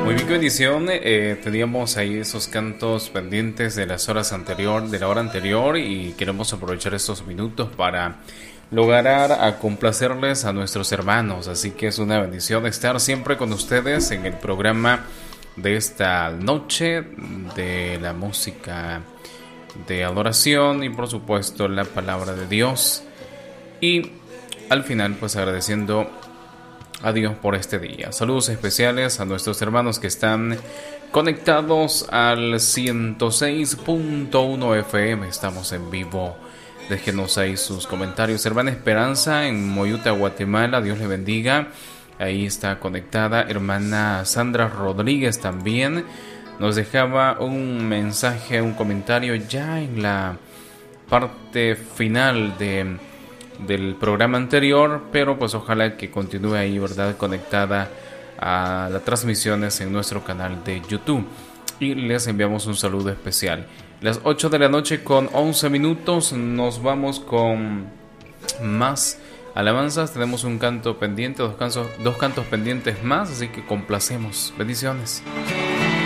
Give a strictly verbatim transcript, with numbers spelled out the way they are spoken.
Muy bien, qué bendición. Eh, teníamos ahí esos cantos pendientes de las horas anterior, de la hora anterior, y queremos aprovechar estos minutos para lograr a complacerles a nuestros hermanos. Así que es una bendición estar siempre con ustedes en el programa de esta noche de la música de adoración y por supuesto la palabra de Dios. Y al final pues agradeciendo a Dios por este día. Saludos especiales a nuestros hermanos que están conectados al ciento seis punto uno F M. Estamos en vivo. Déjenos ahí sus comentarios. Hermana Esperanza en Moyuta, Guatemala, Dios le bendiga. Ahí está conectada. Hermana Sandra Rodríguez también nos dejaba un mensaje, un comentario ya en la parte final de del programa anterior, pero pues ojalá que continúe ahí, ¿verdad?, conectada a las transmisiones en nuestro canal de YouTube. Y les enviamos un saludo especial. Las ocho de la noche con once minutos, nos vamos con más alabanzas. Tenemos un canto pendiente, dos cantos, dos cantos pendientes más, así que complacemos. Bendiciones.